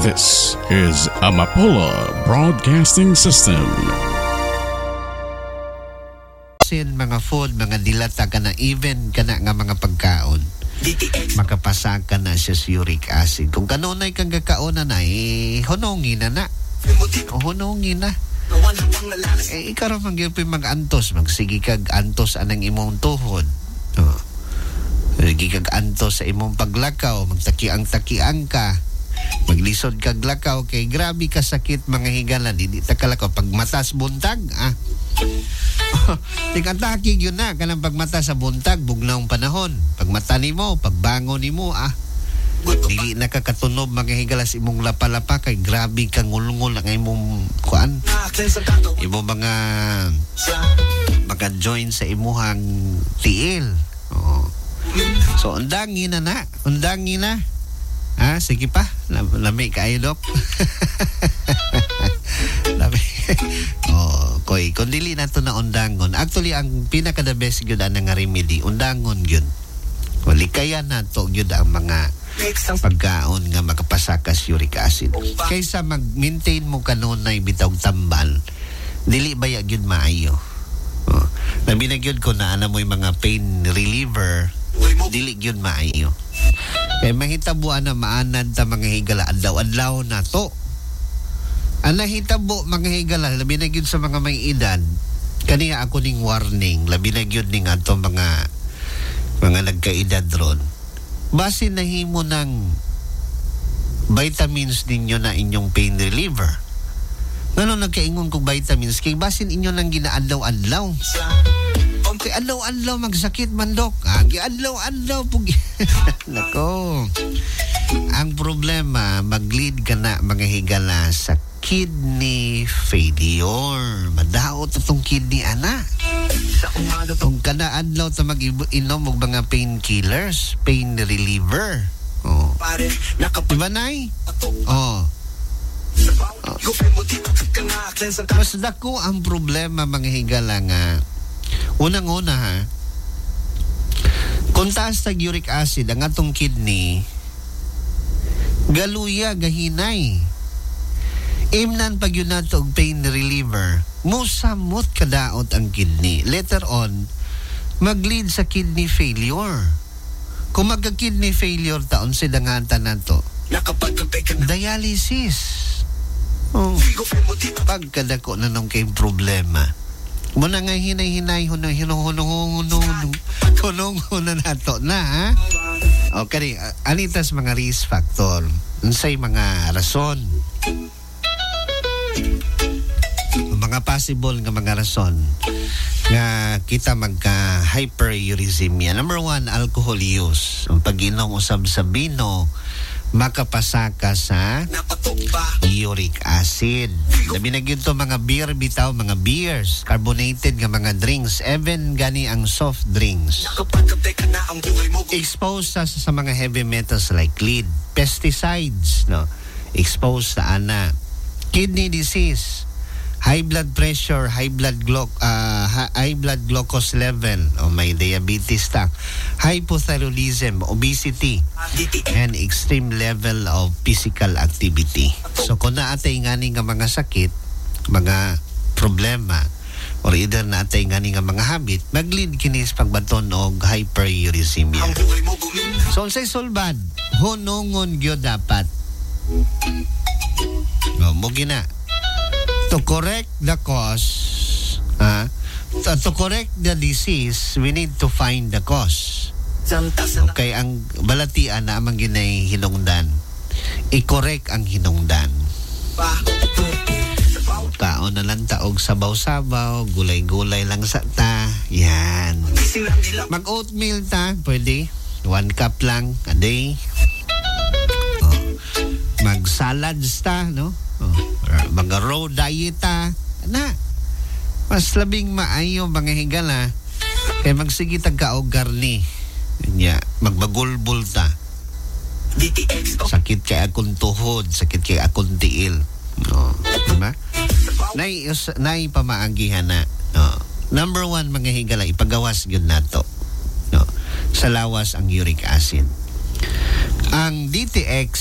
This is Amapola Broadcasting System. Sin mga food, mga dilata ka na, even ka na nga mga pagkaon, makapasa ka na siya sa uric acid. Kung kanunay kang kakaonan na, hunongin na. Hunongin na. Ikaw rin mag-antos, magsige kag antos anang imong tuhod. Sige kag antos sa imong paglakaw, magtakiang-takiang ka, maglisod kag lakaw, kay grabe ka sakit mga higala, di ta kalakaw. Pag matas buntag, tikataki yun na, kanang pagmata sa buntag, bugnaong panahon. Pag mata ni mo, pagbangon ni mo, dili nakakatunob mga higalas imong lapalapa, kay grabe kang ngulngul ang imong kuan, imong mga join sa imuhang tiil. So undangin na. Sige pa, lami kayo, Dok. Lami. Koy, kung dili na ito na undangon, actually ang pinaka-the best yun ang nga remedy, undangon yun. Kaya na ito yun ang mga pagkaon nga makapasakas uric acid. Kaysa mag-maintain mo kanunay bitaw tambal, dili ba yun maayo? Nabinagyod ko na alam mo yung mga pain reliever, dili yun maayo. Kaya mahitabuan na maanad ta mga higala, adlaw-adlaw na to. Ang nahitabo mga higala, labi na yun sa mga may edad, kaniya ako ning warning, labi na yun ning ato mga nagkaedad ron. Base nahimo ng vitamins ninyo na inyong pain reliever. Ngano nagkaingon kong vitamins, kay basin inyo nang ginaadlaw-adlaw. Kay adlaw-adlaw magsakit man, Dok. Adlaw-adlaw pug. Nako. Ang problema, mag-lead ka na mga higala sa kidney failure. Madaot itong kidney, ana. Kung kanaadlaw ta mag-inom og mga painkillers, pain reliever. Diba, Nay? Mas dako ang problema mga higala nga. Unang-una kung taas tag uric acid ang atong kidney, galuya, gahinay. Imnan pag yun nato og pain reliever, musamot kadaot ang kidney. Later on, mag-lead sa kidney failure. Kung magka-kidney failure taon sidangatan nato, dialysis. Pagkadako na nung kay problema. Muna nga hinay-hinay, hunong-hunong na nato na, ha? Okay, anitas mga risk factor, unsay mga rason, mga possible nga mga rason nga kita magka hyperuricemia. Number 1, alcohol use. Ang pag-inom usab sa bino, makapasaka sa uric acid. Labi na to mga beer bitaw, mga beers, carbonated nga mga drinks, even gani ang soft drinks. Exposed sa mga heavy metals like lead, pesticides, no? Exposed sa kidney disease, high blood pressure, high blood glucose level, may diabetes ta, hypothyroidism, obesity, and extreme level of physical activity. So kung naatay ngani nga mga sakit, mga problema, or either naatay ngani nga mga habit, mag-lead kinis pagbaton og hyperuricemia. So unsay sulbad? Hunongon gyud dapat. Mo gina. To correct the cause, to correct the disease, we need to find the cause. Okay, ang balatian na amang ginay hinungdan, i-correct ang hinungdan. Kaon na lang taog sabaw-sabaw, gulay-gulay lang sa ta. Yan. Mag-oatmeal ta, pwede. 1 cup lang a day. Mag-salads ta, no? Mga raw diet mas labing maayo mga higala, kay magsige tagka og garni nya, magbagulbul ta. Sakit kay akong tuhod, sakit kay akong tiil, diba? Nay pamaagihan na. Number 1 mga higala, ipagawas gyud nato, sa lawas ang uric acid. Ang DTX